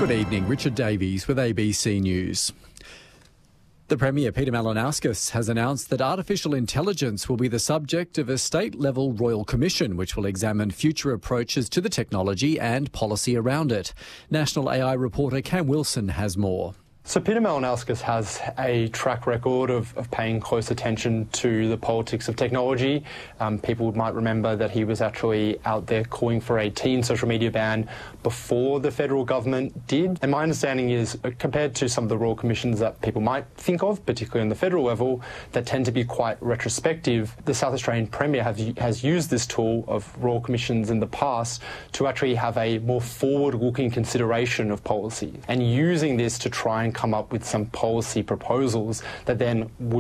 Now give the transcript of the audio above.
Good evening, Richard Davies with ABC News. The Premier, Peter Malinauskas, has announced that artificial intelligence will be the subject of a state-level royal commission which will examine future approaches to the technology and policy around it. National AI reporter Cam Wilson has more. So Peter Malinauskas has a track record of paying close attention to the politics of technology. People might remember that he was actually out there calling for a teen social media ban before the federal government did. And my understanding is, compared to some of the royal commissions that people might think of, particularly on the federal level, that tend to be quite retrospective, the South Australian Premier has used this tool of royal commissions in the past to actually have a more forward-looking consideration of policy, and using this to try and come up with some policy proposals that then would